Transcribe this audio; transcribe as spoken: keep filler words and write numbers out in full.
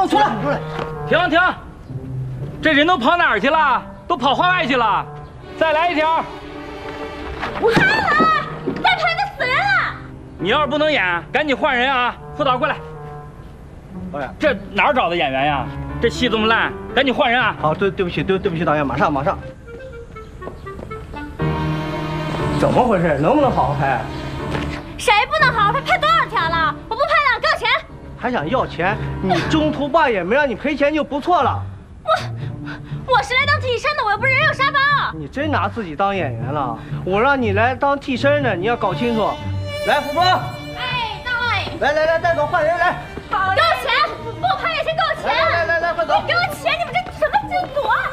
出来，出来！ 停停，这人都跑哪儿去了？都跑话外去了。再来一条。 我看了，再拍就死人了。 你要是不能演，赶紧换人啊！副导过来。 导演， 这哪儿找的演员呀？这戏这么烂，赶紧换人啊！ 好，对对不起，对对不起，导演，马上马上。怎么回事？能不能好好拍？ 谁不能好好拍？拍多少条了？我不拍了，给我钱！ 还想要钱？你中途罢演没让你赔钱就不错了。 我我是来当替身的，我又不是人肉沙包。 你真拿自己当演员了？我让你来当替身的，你要搞清楚。来，服装。 哎，到位。 来来来，带走，换人来。 好，给我钱！不拍也先给我钱！ 来来来来，快走！ 给我钱！你们这什么进度啊？